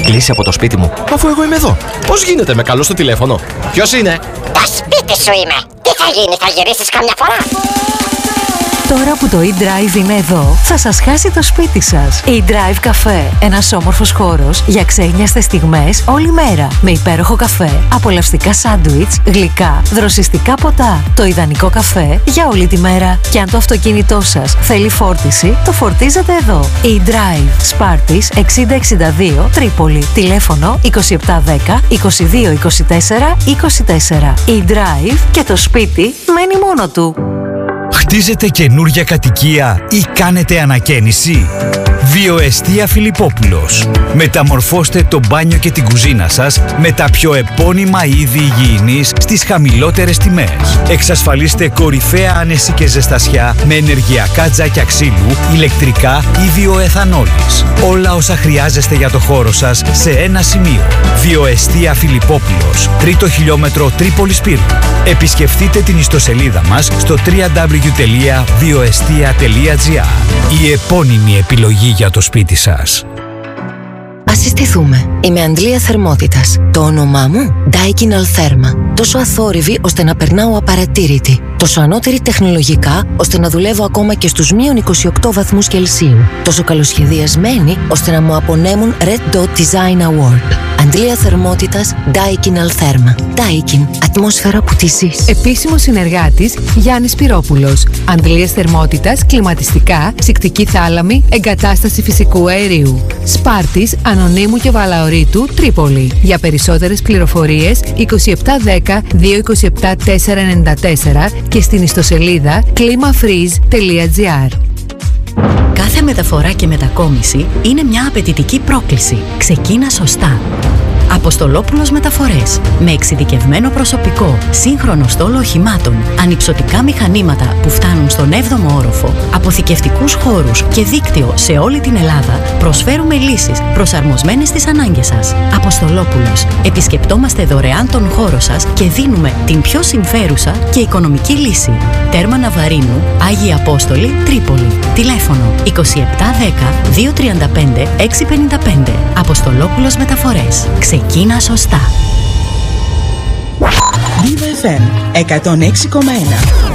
κλείσει από το σπίτι μου, αφού εγώ είμαι εδώ? Πώς γίνεται, με καλώ στο τηλέφωνο? Ποιος είναι? Το σπίτι σου είμαι. Τι θα γίνει, θα γυρίσεις καμιά φορά? Τώρα που το eDrive είναι εδώ, θα σας χάσει το σπίτι σας. eDrive Καφέ. Ένας όμορφος χώρος για ξένιαστες στιγμές όλη μέρα. Με υπέροχο καφέ, απολαυστικά σάντουιτς, γλυκά, δροσιστικά ποτά. Το ιδανικό καφέ για όλη τη μέρα. Και αν το αυτοκίνητό σας θέλει φόρτιση, το φορτίζετε εδώ. eDrive. Σπάρτης 6062 Τρίπολη. Τηλέφωνο 2710 2224 24. eDrive και το σπίτι μένει μόνο του. Χτίζετε καινούρια κατοικία ή κάνετε ανακαίνιση? Βιοεστία Φιλιππόπουλος. Μεταμορφώστε το μπάνιο και την κουζίνα σας με τα πιο επώνυμα είδη υγιεινής στις χαμηλότερες τιμές. Εξασφαλίστε κορυφαία άνεση και ζεστασιά με ενεργειακά τζάκια ξύλου, ηλεκτρικά ή βιοεθανόλης. Όλα όσα χρειάζεστε για το χώρο σας σε ένα σημείο. Βιοεστία Φιλιππόπουλος. 3ο χιλιόμετρο Τρίπολης Πύρου. Επισκεφτείτε την ιστοσελίδα μας στο www.vioestia.gr. Η επώνυμη επιλογή για το σπίτι σας. Ας συστηθούμε. Είμαι Αντλία Θερμότητας. Το όνομά μου Daikin Altherma. Τόσο αθόρυβη ώστε να περνάω απαρατήρητη. Τόσο ανώτερη τεχνολογικά ώστε να δουλεύω ακόμα και στους μείον 28 βαθμούς Κελσίου. Τόσο καλοσχεδιασμένη ώστε να μου απονέμουν Red Dot Design Award. Αντλία Θερμότητας Daikin Altherma. Daikin. Ατμόσφαιρα που τη ζεις. Επίσημος συνεργάτης Γιάννης Πυρόπουλος. Αντλίας Θερμότητας, κλιματιστικά, ψυκτική θάλαμη, εγκατάσταση φυσικού αερίου. Σπάρτης, Ανωνύμου και Βαλαωρίτου, Τρίπολη. Για περισσότερες πληροφορίες 2710 227 494 και στην ιστοσελίδα klimafreeze.gr. Κάθε μεταφορά και μετακόμιση είναι μια απαιτητική πρόκληση. Ξεκίνα σωστά. Αποστολόπουλος Μεταφορές. Με εξειδικευμένο προσωπικό, σύγχρονο στόλο οχημάτων, ανυψωτικά μηχανήματα που φτάνουν στον 7ο όροφο, αποθηκευτικούς χώρους και δίκτυο σε όλη την Ελλάδα, προσφέρουμε λύσεις προσαρμοσμένες στις ανάγκες σας. Αποστολόπουλος. Επισκεπτόμαστε δωρεάν τον χώρο σας και δίνουμε την πιο συμφέρουσα και οικονομική λύση. Τέρμα Ναβαρίνου, Άγιοι Απόστολοι, Τρίπολη. Τηλέφωνο 2710 235 655. Αποστολόπουλος Μεταφορές. Ξεκίνα σωστά. Viva FM 106,1.